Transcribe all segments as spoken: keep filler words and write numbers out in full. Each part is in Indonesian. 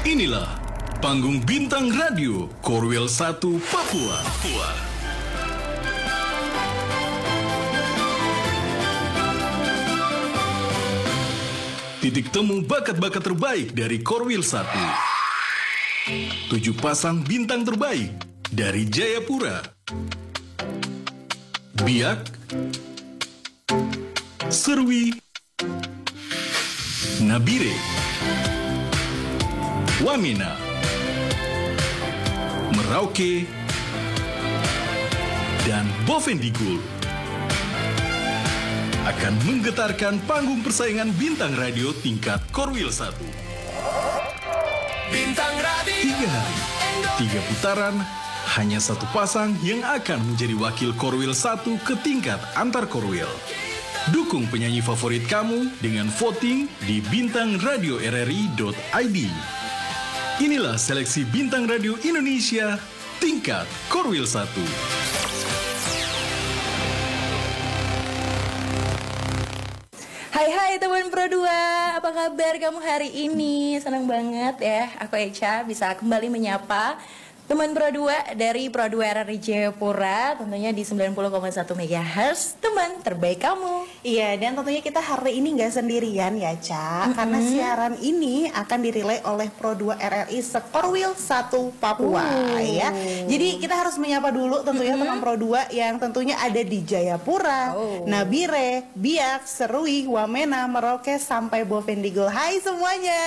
Inilah panggung bintang radio Korwil satu Papua. Papua. Titik temu bakat-bakat terbaik dari Korwil satu. Tujuh pasang bintang terbaik dari Jayapura, Biak, Serwi, Nabire, Wamena, Merauke, dan Bovendigul akan menggetarkan panggung persaingan bintang radio tingkat Korwil satu. Bintang radio. Tiga hari, tiga putaran, hanya satu pasang yang akan menjadi wakil Korwil satu ke tingkat antar Korwil. Dukung penyanyi favorit kamu dengan voting di bintang radio r r i dot i d. Inilah seleksi bintang radio Indonesia tingkat Korwil satu. Hai hai teman Pro dua, apa kabar kamu hari ini? Senang banget ya, aku Echa bisa kembali menyapa teman Pro dua dari Pro dua R R I Jayapura, tentunya di sembilan puluh koma satu megahertz, teman terbaik kamu. Iya, dan tentunya kita hari ini nggak sendirian ya, Ca, mm-hmm. karena siaran ini akan dirilai oleh Pro dua R R I Sekorwil satu Papua, uh. ya. Jadi kita harus menyapa dulu tentunya mm-hmm. teman Pro dua yang tentunya ada di Jayapura, oh. Nabire, Biak, Serui, Wamena, Merauke, sampai Bovendigul. Hai semuanya.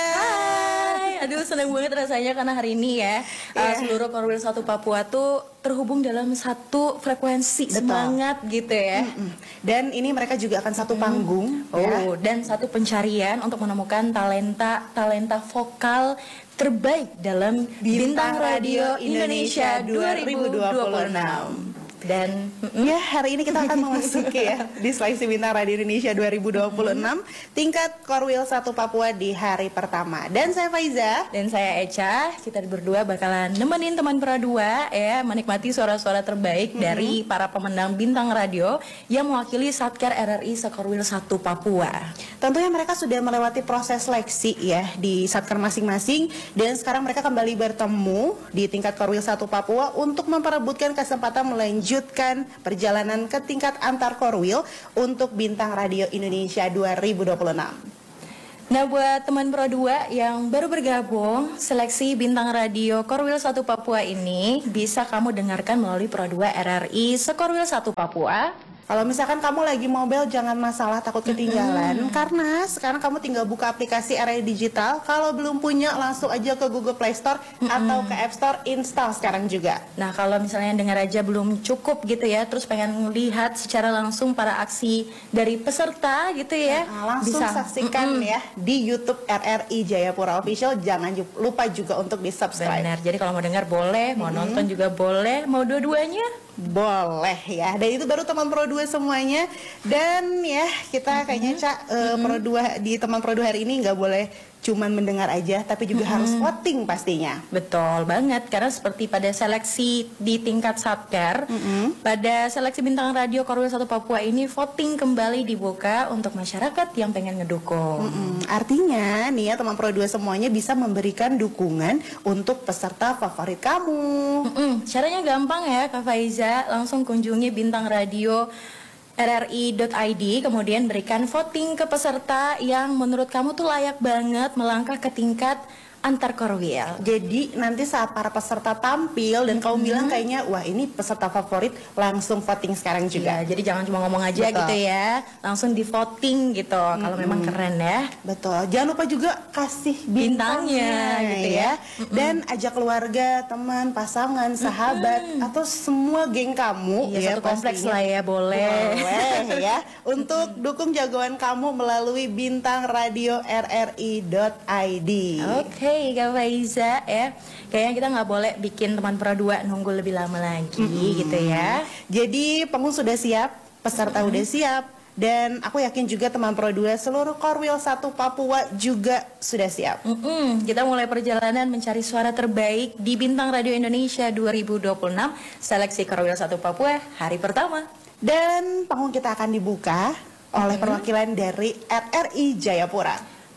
Hai, aduh senang banget rasanya karena hari ini ya, yeah. uh, seluruh Korwil satu Papua tuh terhubung dalam satu frekuensi. Betul. Semangat gitu ya. Mm-mm. Dan ini mereka juga akan satu panggung. Oh, ya. Dan satu pencarian untuk menemukan talenta-talenta vokal terbaik dalam Bintang, Bintang Radio Indonesia dua ribu dua puluh enam. Dan ya hari ini kita akan memasuki ya di seleksi Bintang Radio Indonesia dua ribu dua puluh enam tingkat Korwil satu Papua di hari pertama. Dan saya Faiza dan saya Echa, kita berdua bakalan nemenin teman Pro dua ya menikmati suara-suara terbaik mm-hmm. dari para pemenang Bintang Radio yang mewakili Satker R R I Sekorwil satu Papua. Tentunya mereka sudah melewati proses seleksi ya di Satker masing-masing dan sekarang mereka kembali bertemu di tingkat Korwil satu Papua untuk memperebutkan kesempatan melanjutkan Lanjutkan perjalanan ke tingkat antar Korwil untuk Bintang Radio Indonesia dua ribu dua puluh enam. Nah buat teman Pro dua yang baru bergabung, seleksi Bintang Radio Korwil satu Papua ini bisa kamu dengarkan melalui Pro dua R R I Sekorwil satu Papua. Kalau misalkan kamu lagi mobile jangan masalah takut ketinggalan mm-hmm. karena sekarang kamu tinggal buka aplikasi R R I Digital. Kalau belum punya langsung aja ke Google Play Store mm-hmm. atau ke App Store, install sekarang juga. Nah kalau misalnya dengar aja belum cukup gitu ya, terus pengen lihat secara langsung para aksi dari peserta gitu ya, nah, langsung bisa saksikan mm-hmm. ya di YouTube R R I Jayapura Official. Jangan lupa juga untuk di subscribe. Benar, jadi kalau mau dengar boleh, mau mm-hmm. nonton juga boleh, mau dua-duanya boleh ya. Dan itu baru teman Pro dua semuanya. Dan ya kita kayaknya Cak uh, mm-hmm. Pro dua di teman Pro dua hari ini nggak boleh cuman mendengar aja, tapi juga mm-hmm. harus voting pastinya. Betul banget, karena seperti pada seleksi di tingkat Satker, mm-hmm. pada seleksi Bintang Radio Korwil satu Papua ini voting kembali dibuka untuk masyarakat yang pengen ngedukung. Mm-hmm. Artinya nih ya teman Pro dua semuanya bisa memberikan dukungan untuk peserta favorit kamu. Mm-hmm. Caranya gampang ya Kak Faiza, langsung kunjungi Bintang Radio R R I dot I D, kemudian berikan voting ke peserta yang menurut kamu tuh layak banget melangkah ke tingkat antar Korwil. Jadi nanti saat para peserta tampil dan mm-hmm. kamu bilang kayaknya wah ini peserta favorit, langsung voting sekarang juga. Ya, jadi jangan cuma ngomong aja. Betul. Gitu ya, langsung di voting gitu mm-hmm. kalau memang keren ya. Betul. Jangan lupa juga kasih bintangnya, bintangnya gitu ya. Mm-hmm. Dan ajak keluarga, teman, pasangan, sahabat mm-hmm. atau semua geng kamu ya, ya satu kompleks lah ya, boleh. Boleh ya untuk dukung jagoan kamu melalui Bintang Radio R R I dot I D. Oke. Okay. Hey Kak Faiza ya, kayaknya kita nggak boleh bikin teman Pro dua nunggu lebih lama lagi mm-hmm. gitu ya. Jadi panggung sudah siap, peserta mm-hmm. udah siap, dan aku yakin juga teman Pro dua seluruh Korwil satu Papua juga sudah siap. Mm-hmm. Kita mulai perjalanan mencari suara terbaik di Bintang Radio Indonesia dua ribu dua puluh enam seleksi Korwil satu Papua hari pertama. Dan panggung kita akan dibuka oleh mm-hmm. perwakilan dari R R I Jayapura.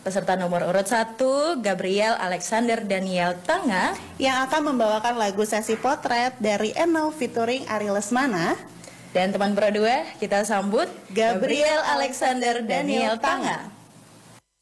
peserta nomor urut satu Gabriel Alexander Daniel Tanga yang akan membawakan lagu Sesi Potret dari Eno featuring Ari Lesmana. Dan teman Pro dua, kita sambut Gabriel Alexander Daniel Tanga.